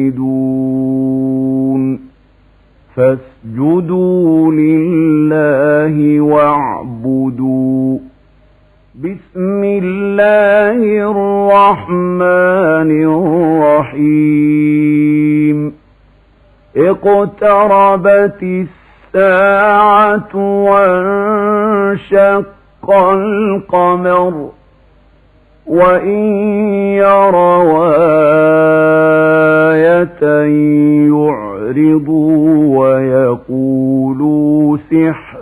فاسجدوا لله واعبدوا. بسم الله الرحمن الرحيم. اقتربت الساعة وانشق القمر وإن يروا آية يعرضوا ويقولوا سحر